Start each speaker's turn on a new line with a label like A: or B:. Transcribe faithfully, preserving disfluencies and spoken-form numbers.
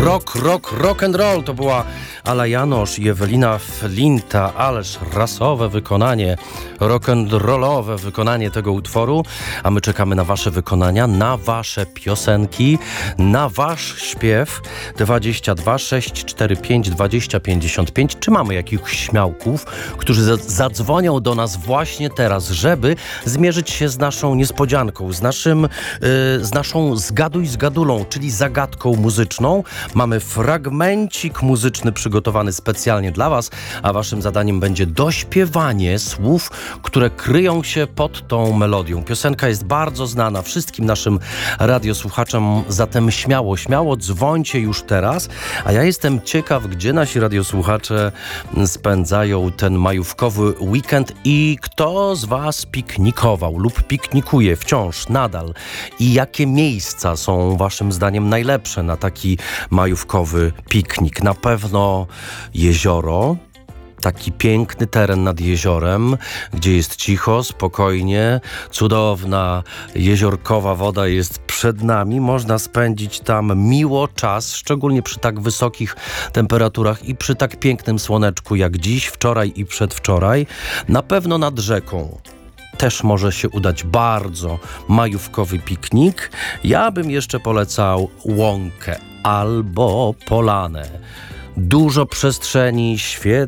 A: Rock, rock, rock and roll to była Ala Janosz i Ewelina Flinta, ależ rasowe wykonanie, rock and rollowe wykonanie tego utworu, a my czekamy na wasze wykonania, na wasze piosenki, na wasz śpiew. Dwadzieścia dwa sześć cztery pięć dwadzieścia pięćdziesiąt pięć. Czy mamy jakichś śmiałków, którzy za- zadzwonią do nas właśnie teraz, żeby zmierzyć się z naszą niespodzianką, z naszym, yy, z naszą zgaduj zgadulą, czyli zagadką muzyczną. Mamy fragmencik muzyczny przygotowany specjalnie dla was, a waszym zadaniem będzie dośpiewanie słów, które kryją się pod tą melodią. Piosenka jest bardzo znana wszystkim naszym radiosłuchaczom, zatem śmiało, śmiało dzwońcie już teraz, a ja jestem ciekaw, gdzie nasi radiosłuchacze spędzają ten majówkowy weekend i kto z was piknikował lub piknikuje wciąż, nadal i jakie miejsca są waszym zdaniem najlepsze na taki majówkowy piknik. Na pewno jezioro, taki piękny teren nad jeziorem, gdzie jest cicho, spokojnie, cudowna jeziorkowa woda jest przed nami. Można spędzić tam miło czas, szczególnie przy tak wysokich temperaturach i przy tak pięknym słoneczku jak dziś, wczoraj i przedwczoraj. Na pewno nad rzeką też może się udać bardzo majówkowy piknik. Ja bym jeszcze polecał łąkę albo polanę. Dużo przestrzeni, świetnie